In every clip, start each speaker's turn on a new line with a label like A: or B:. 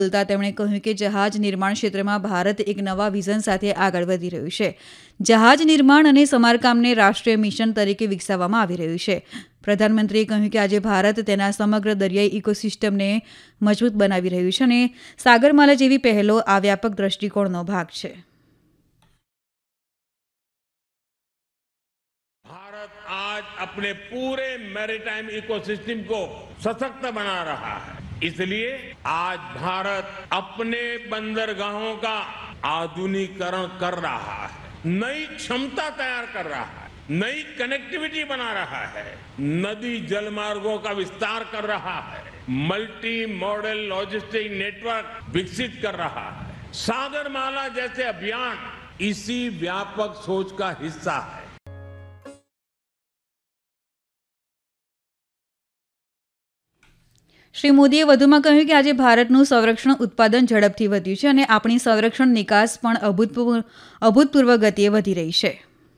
A: બોલતા તેમણે કહ્યું કે જહાજ નિર્માણ ક્ષેત્રમાં ભારત એક નવા વિઝન સાથે આગળ વધી રહ્યું છે. જહાજ નિર્માણ અને સમારકામને રાષ્ટ્રીય મિશન તરીકે વિકસાવવામાં આવી રહ્યું છે. પ્રધાનમંત્રીએ કહ્યું કે આજે ભારત તેના સમગ્ર દરિયાઈ ઇકોસિસ્ટમને મજબૂત બનાવી રહ્યું છે અને સાગરમાલા જેવી પહેલો આ વ્યાપક દ્રષ્ટિકોણનો ભાગ છે.
B: भारत आज अपने पूरे मैरीटाइम इकोसिस्टम को सशक्त बना रहा है. इसलिए आज भारत अपने बंदरगाहों का आधुनिकीकरण कर रहा है, नई क्षमता तैयार कर रहा है, नई कनेक्टिविटी बना रहा है, नदी जलमार्गों का विस्तार कर रहा है, मल्टी मॉडल लॉजिस्टिक नेटवर्क विकसित कर रहा है. सागरमाला जैसे अभियान इसी व्यापक सोच का हिस्सा है.
A: શ્રી મોદીએ વધુમાં કહ્યું કે આજે ભારતનું સંરક્ષણ ઉત્પાદન ઝડપથી વધ્યું છે અને આપણી સંરક્ષણ નિકાસ પણ અભૂતપૂર્વ ગતિએ વધી રહી છે.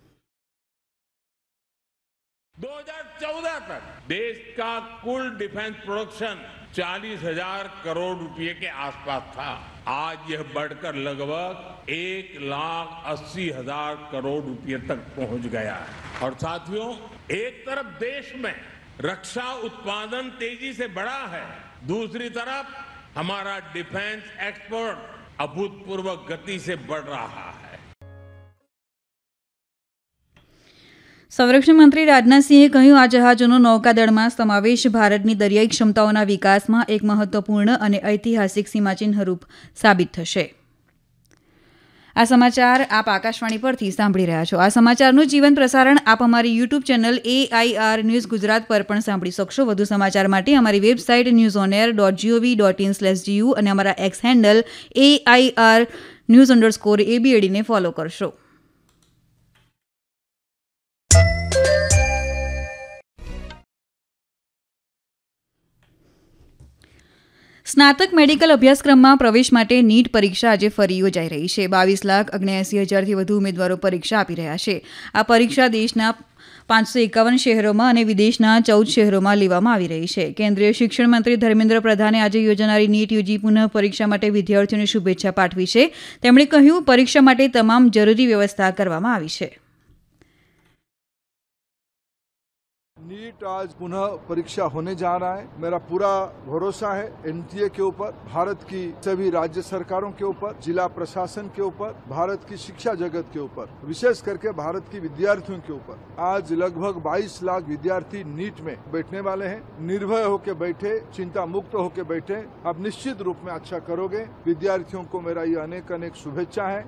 B: 2014 तक देश का कुल डिफेंस प्रोडक्शन 40,000 करोड़ रुपए के आसपास था. आज यह बढ़कर लगभग 1,80,000 करोड़ रुपए तक पहुंच गया है. और साथियों, एक तरफ देश में रक्षा उत्पादन तेजी से बढ़ा है, दूसरी तरफ हमारा डिफेंस एक्सपोर्ट अभूतपूर्व गति से बढ़ रहा है.
A: સંરક્ષણ મંત્રી રાજનાથસિંહે કહ્યું આ જહાજોનો નૌકાદળમાં સમાવેશ ભારતની દરિયાઈ ક્ષમતાઓના વિકાસમાં એક મહત્વપૂર્ણ અને ઐતિહાસિક સીમાચિહ્નરૂપ સાબિત થશે. આ સમાચાર આપ આકાશવાણી પરથી સાંભળી રહ્યા છો. આ સમાચારનું જીવન પ્રસારણ આપ અમારી YouTube channel AIR news Gujarat પર પણ સાંભળી શકશો. વધુ સમાચાર માટે અમારી વેબસાઇટ newsonair.gov.in/gu અને અમારા એક્સ હેન્ડલ AIR_news_ABAD ને ફોલો કરશો. સ્નાતક મેડિકલ અભ્યાસક્રમમાં પ્રવેશ માટે નીટ પરીક્ષા આજે ફરી યોજાઈ રહી છે. 22,79,000થી વધુ ઉમેદવારો પરીક્ષા આપી રહ્યા છે. આ પરીક્ષા દેશના 551 શહેરોમાં અને વિદેશના 14 શહેરોમાં લેવામાં આવી રહી છે. કેન્દ્રીય શિક્ષણ મંત્રી ધર્મેન્દ્ર પ્રધાને આજે યોજાનારી નીટ યુજી પુનઃ પરીક્ષા માટે વિદ્યાર્થીઓને શુભેચ્છા પાઠવી છે. તેમણે કહ્યું, પરીક્ષા માટે તમામ જરૂરી વ્યવસ્થા કરવામાં આવી છે.
C: नीट आज पुनः परीक्षा होने जा रहा है. मेरा पूरा भरोसा है एनटीए के ऊपर, भारत की सभी राज्य सरकारों के ऊपर, जिला प्रशासन के ऊपर, भारत की शिक्षा जगत के ऊपर, विशेष करके भारत की विद्यार्थियों के ऊपर. आज लगभग 22 लाख विद्यार्थी नीट में बैठने वाले हैं. निर्भय होकर बैठे, चिंता मुक्त होकर बैठे. आप निश्चित रूप में अच्छा करोगे. विद्यार्थियों को मेरा ये अनेक अनेक शुभेच्छा है.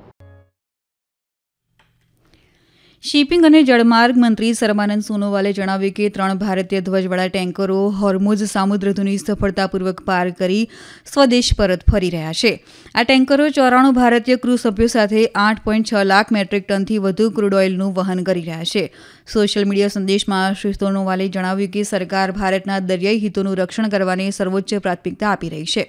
A: શિપિંગ અને જળમાર્ગ મંત્રી સર્બાનંદ સોનોવાલે જણાવ્યું કે 3 ભારતીય ધ્વજવાળા ટેન્કરો હોર્મુઝ સામુદ્રધુની સફળતાપૂર્વક પાર કરી સ્વદેશ પરત ફરી રહ્યા છે. આ ટેન્કરો 94 ભારતીય ક્રૂ સભ્યો સાથે 8.6 લાખ મેટ્રિક ટનથી વધુ ક્રૂડ ઓઇલનું વહન કરી રહ્યા છે. સોશિયલ મીડિયા સંદેશમાં શ્રી સોનોવાલે જણાવ્યું કે સરકાર ભારતના દરિયાઈ હિતોનું રક્ષણ કરવાને સર્વોચ્ચ પ્રાથમિકતા આપી રહી છે.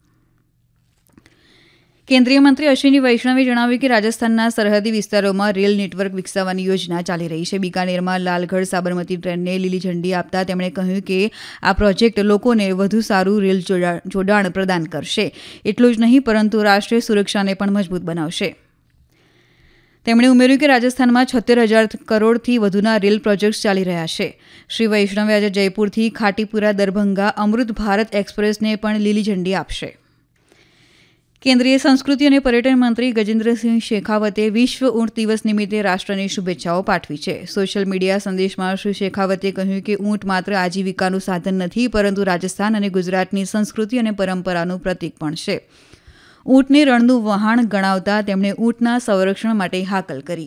A: કેન્દ્રીય મંત્રી અશ્વિની વૈષ્ણવે જણાવ્યું કે રાજસ્થાનના સરહદી વિસ્તારોમાં રેલ નેટવર્ક વિકસાવવાની યોજના ચાલી રહી છે. બિકાનેરમાં લાલગઢ સાબરમતી ટ્રેનને લીલી ઝંડી આપતા તેમણે કહ્યું કે આ પ્રોજેક્ટ લોકોને વધુ સારું રેલ જોડાણ પ્રદાન કરશે. એટલું જ નહીં પરંતુ રાષ્ટ્રીય સુરક્ષાને પણ મજબૂત બનાવશે. તેમણે ઉમેર્યું કે રાજસ્થાનમાં 76,000 કરોડથી વધુના રેલ પ્રોજેક્ટ્સ ચાલી રહ્યા છે. શ્રી વૈષ્ણવે આજે જયપુરથી ખાટીપુરા દરભંગા અમૃત ભારત એક્સપ્રેસને પણ લીલી ઝંડી આપશે. કેન્દ્રીય સંસ્કૃતિ અને પર્યટન મંત્રી ગજેન્દ્રસિંહ શેખાવતે વિશ્વ ઊંટ દિવસ નિમિત્તે રાષ્ટ્રને શુભેચ્છાઓ પાઠવી છે. સોશિયલ મીડિયા સંદેશમાં શ્રી શેખાવતે કહ્યું કે ઊંટ માત્ર આજીવિકાનું સાધન નથી પરંતુ રાજસ્થાન અને ગુજરાતની સંસ્કૃતિ અને પરંપરાનું પ્રતીક પણ છે. ઊંટને રણનું વહાણ ગણાવતા તેમણે ઊંટના સંરક્ષણ માટે હાકલ કરી.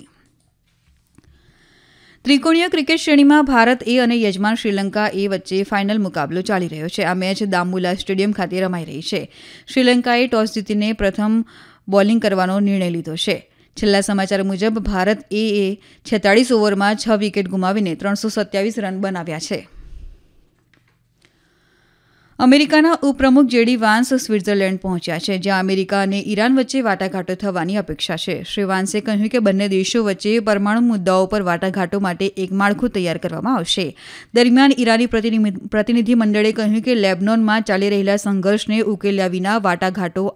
A: ત્રિકોણીય ક્રિકેટ શ્રેણીમાં ભારત એ અને યજમાન શ્રીલંકા એ વચ્ચે ફાઇનલ મુકાબલો ચાલી રહ્યો છે. આ મેચ દામુલા સ્ટેડિયમ ખાતે રમાઈ રહી છે. શ્રીલંકાએ ટોસ જીતીને પ્રથમ બોલિંગ કરવાનો નિર્ણય લીધો છે. છેલ્લા સમાચાર મુજબ ભારત એ 46 ઓવરમાં 6 વિકેટ ગુમાવીને 327 રન બનાવ્યા છે. અમેરિકાના ઉપપ્રમુખ જેડી વાન્સ સ્વિટ્ઝરલેન્ડ પહોંચ્યા છે, જ્યાં અમેરિકા અને ઈરાન વચ્ચે વાટાઘાટો થવાની અપેક્ષા છે. શ્રી વાન્સે કહ્યું કે બંને દેશો વચ્ચે પરમાણુ મુદ્દાઓ પર વાટાઘાટો માટે એક માળખું તૈયાર કરવામાં આવશે. દરમિયાન ઈરાની પ્રતિનિધિ મંડળે કહ્યું કે લેબનોનમાં ચાલી રહેલા સંઘર્ષને ઉકેલ્યા વિના વાટાઘાટો